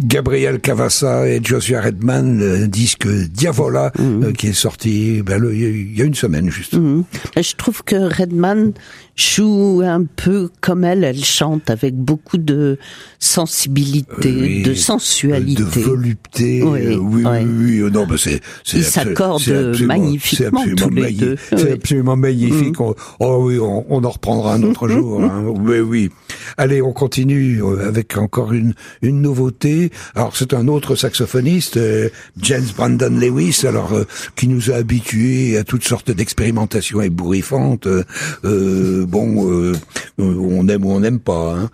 Gabriel Cavassa et Joshua Redman, le disque Diavola, qui est sorti il y a une semaine juste. Je trouve que Redman joue un peu comme elle chante avec beaucoup de sensibilité, de sensualité, de volupté. Oui. Non, mais ils s'accordent magnifiquement tous les deux. C'est absolument magnifique. On en reprendra un autre jour. Oui. Allez, on continue avec encore une nouveauté. Alors c'est un autre saxophoniste, James Brandon Lewis, qui nous a habitués à toutes sortes d'expérimentations ébouriffantes. On aime ou on n'aime pas.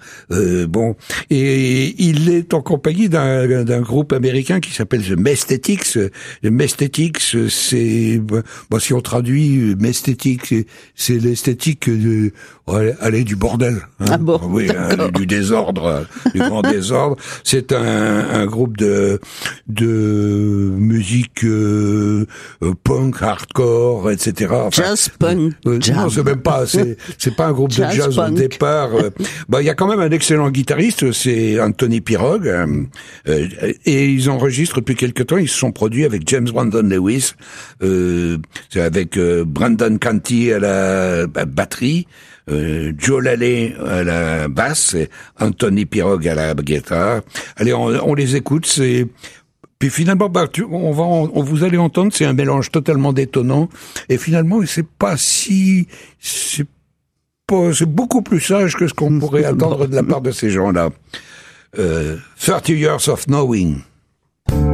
Et il est en compagnie d'un groupe américain qui s'appelle The Mesthetics. The Mesthetics, c'est, si on traduit Mesthetics, c'est l'esthétique du bordel. Oui, du désordre, du grand désordre. C'est un groupe de musique punk, hardcore, etc. Jazz punk. Non, c'est même pas. C'est pas un groupe de jazz au départ. Il y a quand même un excellent guitariste, c'est Anthony Pirog, et ils enregistrent depuis quelque temps. Ils se sont produits avec James Brandon Lewis, c'est avec Brandon Canty à la batterie, Joe Laley à la basse, et Anthony Pirog à la guitare. Allez, on les écoute. Puis finalement, vous allez entendre, c'est un mélange totalement détonnant. Et finalement, c'est beaucoup plus sage que ce qu'on pourrait attendre de la part de ces gens-là. 30 Years of Knowing.